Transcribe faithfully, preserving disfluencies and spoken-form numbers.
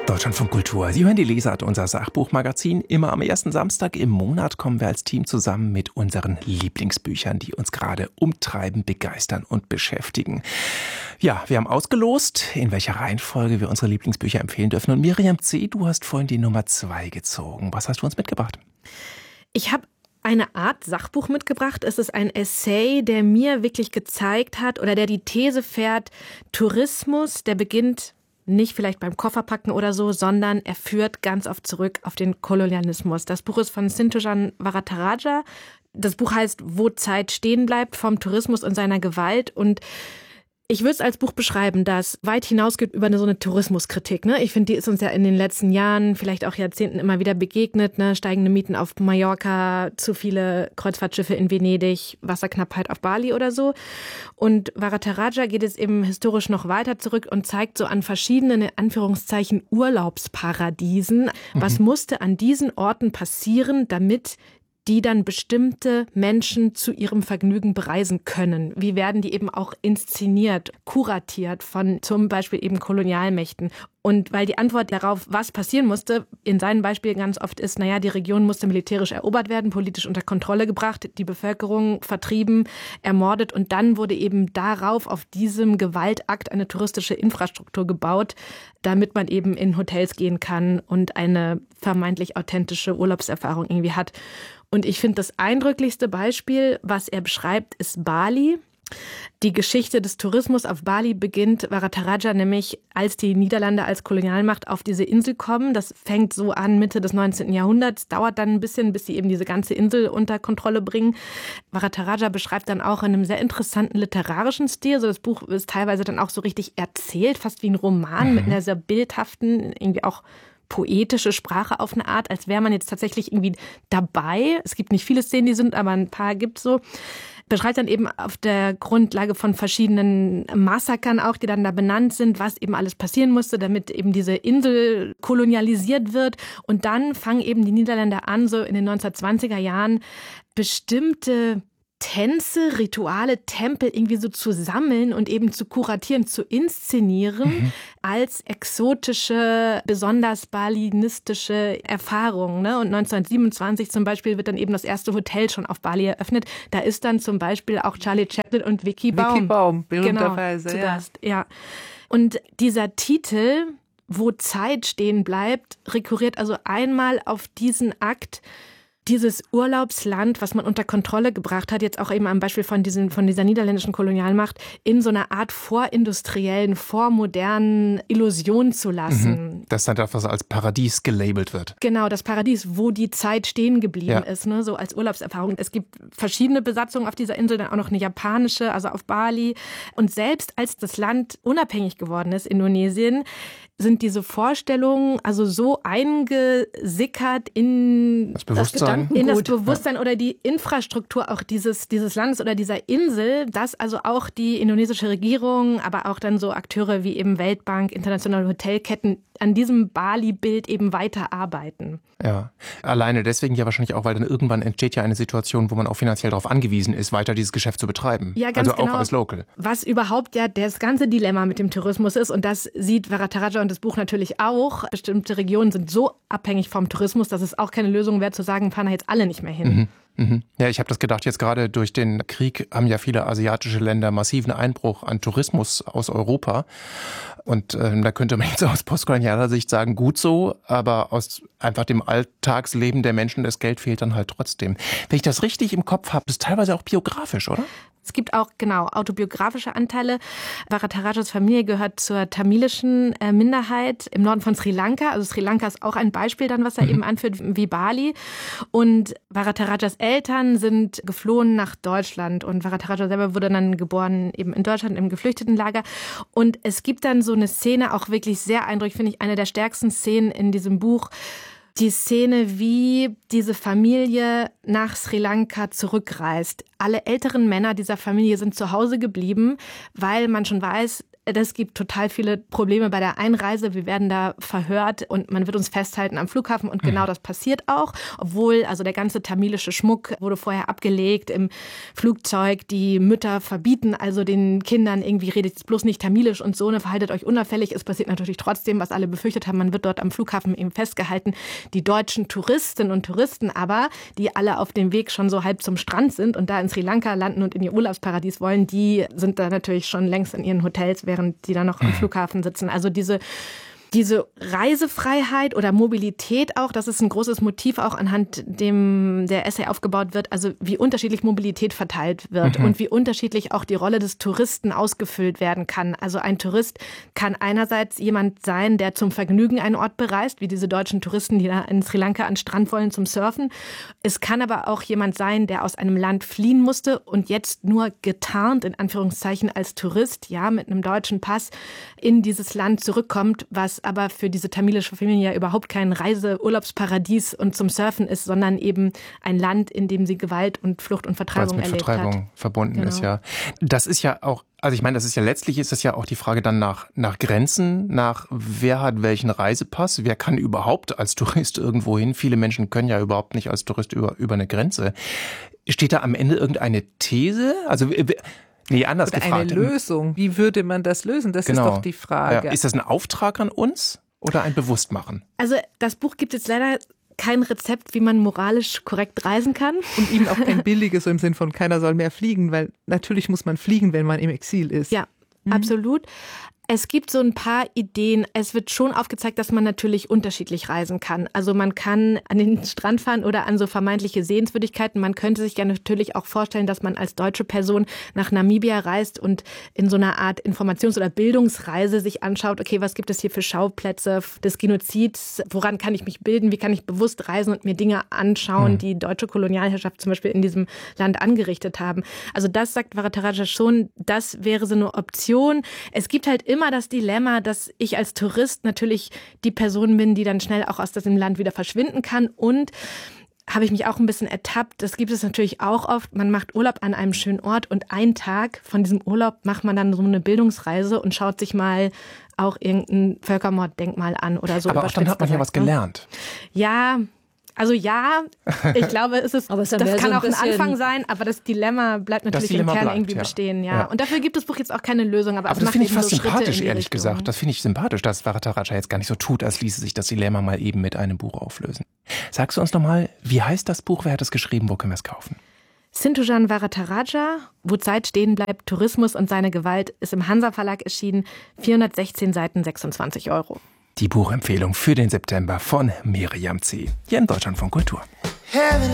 Deutschlandfunk Kultur. Sie hören die Lesart, unser Sachbuchmagazin. Immer am ersten Samstag im Monat kommen wir als Team zusammen mit unseren Lieblingsbüchern, die uns gerade umtreiben, begeistern und beschäftigen. Ja, wir haben ausgelost, in welcher Reihenfolge wir unsere Lieblingsbücher empfehlen dürfen. Und Miriam C., du hast vorhin die Nummer zwei gezogen. Was hast du uns mitgebracht? Ich habe eine Art Sachbuch mitgebracht. Es ist ein Essay, der mir wirklich gezeigt hat oder der die These fährt, Tourismus, der beginnt nicht vielleicht beim Kofferpacken oder so, sondern er führt ganz oft zurück auf den Kolonialismus. Das Buch ist von Sintujan Varadaraja. Das Buch heißt Wo Zeit stehen bleibt, vom Tourismus und seiner Gewalt. Und ich würde es als Buch beschreiben, das weit hinausgeht über eine, so eine Tourismuskritik. Ne? Ich finde, die ist uns ja in den letzten Jahren, vielleicht auch Jahrzehnten immer wieder begegnet. Ne? Steigende Mieten auf Mallorca, zu viele Kreuzfahrtschiffe in Venedig, Wasserknappheit auf Bali oder so. Und Varadaraja geht es eben historisch noch weiter zurück und zeigt so an verschiedenen, in Anführungszeichen, Urlaubsparadiesen. Mhm. Was musste an diesen Orten passieren, damit die dann bestimmte Menschen zu ihrem Vergnügen bereisen können? Wie werden die eben auch inszeniert, kuratiert von zum Beispiel eben Kolonialmächten? Und weil die Antwort darauf, was passieren musste, in seinem Beispiel ganz oft ist, naja, die Region musste militärisch erobert werden, politisch unter Kontrolle gebracht, die Bevölkerung vertrieben, ermordet und dann wurde eben darauf, auf diesem Gewaltakt eine touristische Infrastruktur gebaut, damit man eben in Hotels gehen kann und eine vermeintlich authentische Urlaubserfahrung irgendwie hat. Und ich finde, das eindrücklichste Beispiel, was er beschreibt, ist Bali. Die Geschichte des Tourismus auf Bali beginnt Varadaraja nämlich, als die Niederlande als Kolonialmacht auf diese Insel kommen. Das fängt so an Mitte des neunzehnten Jahrhunderts, dauert dann ein bisschen, bis sie eben diese ganze Insel unter Kontrolle bringen. Varadaraja beschreibt dann auch in einem sehr interessanten literarischen Stil. Also das Buch ist teilweise dann auch so richtig erzählt, fast wie ein Roman, mhm. mit einer sehr bildhaften, irgendwie auch poetische Sprache auf eine Art, als wäre man jetzt tatsächlich irgendwie dabei. Es gibt nicht viele Szenen, die sind, aber ein paar gibt es so. Beschreibt dann eben auf der Grundlage von verschiedenen Massakern auch, die dann da benannt sind, was eben alles passieren musste, damit eben diese Insel kolonialisiert wird. Und dann fangen eben die Niederländer an, so in den neunzehnhundertzwanziger Jahren bestimmte Tänze, Rituale, Tempel irgendwie so zu sammeln und eben zu kuratieren, zu inszenieren mhm. als exotische, besonders balinistische Erfahrungen. Ne? Und neunzehnhundertsiebenundzwanzig zum Beispiel wird dann eben das erste Hotel schon auf Bali eröffnet. Da ist dann zum Beispiel auch Charlie Chaplin und Vicky Baum. Vicky Baum, berühmterweise. Genau, zu Gast, ja. ja. Und dieser Titel, Wo Zeit stehen bleibt, rekurriert also einmal auf diesen Akt, dieses Urlaubsland, was man unter Kontrolle gebracht hat, jetzt auch eben am Beispiel von, diesen, von dieser niederländischen Kolonialmacht, in so einer Art vorindustriellen, vormodernen Illusion zu lassen. Das dann etwas als Paradies gelabelt wird. Genau, das Paradies, wo die Zeit stehen geblieben ja. ist, ne, so als Urlaubserfahrung. Es gibt verschiedene Besatzungen auf dieser Insel, dann auch noch eine japanische, also auf Bali. Und selbst als das Land unabhängig geworden ist, Indonesien, sind diese Vorstellungen also so eingesickert in das Bewusstsein, in das Bewusstsein oder die Infrastruktur auch dieses, dieses Landes oder dieser Insel, dass also auch die indonesische Regierung, aber auch dann so Akteure wie eben Weltbank, internationale Hotelketten an diesem Bali-Bild eben weiterarbeiten. Ja, alleine deswegen ja wahrscheinlich auch, weil dann irgendwann entsteht ja eine Situation, wo man auch finanziell darauf angewiesen ist, weiter dieses Geschäft zu betreiben. Ja, ganz also genau. auch als Local. Was überhaupt ja das ganze Dilemma mit dem Tourismus ist, und das sieht Varadaraja und das Buch natürlich auch. Bestimmte Regionen sind so abhängig vom Tourismus, dass es auch keine Lösung wäre, zu sagen, fahren da jetzt alle nicht mehr hin. Mhm. Mhm. Ja, ich habe das gedacht, jetzt gerade durch den Krieg haben ja viele asiatische Länder massiven Einbruch an Tourismus aus Europa. Und ähm, da könnte man jetzt aus postkolonialer Sicht sagen, gut so, aber aus einfach dem Alltagsleben der Menschen, das Geld fehlt dann halt trotzdem. Wenn ich das richtig im Kopf habe, ist teilweise auch biografisch, oder? Es gibt auch, genau, autobiografische Anteile. Varadarajas Familie gehört zur tamilischen äh, Minderheit im Norden von Sri Lanka. Also Sri Lanka ist auch ein Beispiel dann, was er mhm. eben anführt, wie Bali. Und Varadarajas Eltern sind geflohen nach Deutschland. Und Varadaraja selber wurde dann geboren eben in Deutschland im Geflüchtetenlager. Und es gibt dann so eine Szene, auch wirklich sehr eindrücklich, finde ich, eine der stärksten Szenen in diesem Buch, die Szene, wie diese Familie nach Sri Lanka zurückreist. Alle älteren Männer dieser Familie sind zu Hause geblieben, weil man schon weiß, es gibt total viele Probleme bei der Einreise. Wir werden da verhört und man wird uns festhalten am Flughafen und genau mhm. das passiert auch. Obwohl, also der ganze tamilische Schmuck wurde vorher abgelegt im Flugzeug. Die Mütter verbieten also den Kindern irgendwie, redet jetzt bloß nicht tamilisch und so, ne, verhaltet euch unauffällig. Es passiert natürlich trotzdem, was alle befürchtet haben. Man wird dort am Flughafen eben festgehalten. Die deutschen Touristinnen und Touristen aber, die alle auf dem Weg schon so halb zum Strand sind und da in Sri Lanka landen und in ihr Urlaubsparadies wollen, die sind da natürlich schon längst in ihren Hotels, während die da noch am Flughafen sitzen. Also diese Diese Reisefreiheit oder Mobilität auch, das ist ein großes Motiv auch, anhand dem der Essay aufgebaut wird, also wie unterschiedlich Mobilität verteilt wird mhm. und wie unterschiedlich auch die Rolle des Touristen ausgefüllt werden kann. Also ein Tourist kann einerseits jemand sein, der zum Vergnügen einen Ort bereist, wie diese deutschen Touristen, die da in Sri Lanka an den Strand wollen zum Surfen. Es kann aber auch jemand sein, der aus einem Land fliehen musste und jetzt nur getarnt, in Anführungszeichen, als Tourist, ja, mit einem deutschen Pass in dieses Land zurückkommt, was aber für diese tamilische Familie ja überhaupt kein Reiseurlaubsparadies und zum Surfen ist, sondern eben ein Land, in dem sie Gewalt und Flucht und Vertreibung erlebt hat. Weil es mit Vertreibung verbunden genau. ist, ja. Das ist ja auch, also ich meine, das ist ja letztlich ist das ja auch die Frage dann nach, nach Grenzen, nach wer hat welchen Reisepass, wer kann überhaupt als Tourist irgendwo hin. Viele Menschen können ja überhaupt nicht als Tourist über, über eine Grenze. Steht da am Ende irgendeine These? Also Nee, anders Oder gefragt. eine Lösung. Wie würde man das lösen? Das genau. ist doch die Frage. Ja. Ist das ein Auftrag an uns oder ein Bewusstmachen? Also das Buch gibt jetzt leider kein Rezept, wie man moralisch korrekt reisen kann. Und eben auch kein billiges, so im Sinn von keiner soll mehr fliegen, weil natürlich muss man fliegen, wenn man im Exil ist. Ja, mhm. absolut. Es gibt so ein paar Ideen. Es wird schon aufgezeigt, dass man natürlich unterschiedlich reisen kann. Also man kann an den Strand fahren oder an so vermeintliche Sehenswürdigkeiten. Man könnte sich ja natürlich auch vorstellen, dass man als deutsche Person nach Namibia reist und in so einer Art Informations- oder Bildungsreise sich anschaut, okay, was gibt es hier für Schauplätze des Genozids? Woran kann ich mich bilden? Wie kann ich bewusst reisen und mir Dinge anschauen, mhm. die deutsche Kolonialherrschaft zum Beispiel in diesem Land angerichtet haben? Also das sagt Varadaraja schon, das wäre so eine Option. Es gibt halt immer immer das Dilemma, dass ich als Tourist natürlich die Person bin, die dann schnell auch aus diesem Land wieder verschwinden kann. Und habe ich mich auch ein bisschen ertappt. Das gibt es natürlich auch oft. Man macht Urlaub an einem schönen Ort und einen Tag von diesem Urlaub macht man dann so eine Bildungsreise und schaut sich mal auch irgendein Völkermorddenkmal an oder so. Aber auch dann hat man ja was gelernt. Ja, also ja, ich glaube, es ist, das kann so ein auch ein Anfang sein, aber das Dilemma bleibt natürlich im Kern bleibt, irgendwie ja. bestehen. Ja. ja. Und dafür gibt das Buch jetzt auch keine Lösung. Aber, aber das finde ich fast so sympathisch, ehrlich gesagt. Das finde ich sympathisch, dass Varadaraja jetzt gar nicht so tut, als ließe sich das Dilemma mal eben mit einem Buch auflösen. Sagst du uns nochmal, wie heißt das Buch, wer hat es geschrieben, wo können wir es kaufen? Sinthujan Varadaraja, Wo Zeit stehen bleibt, Tourismus und seine Gewalt, ist im Hansa Verlag erschienen, vierhundertsechzehn Seiten, sechsundzwanzig Euro. Die Buchempfehlung für den September von Miriam C. hier in Deutschlandfunk Kultur.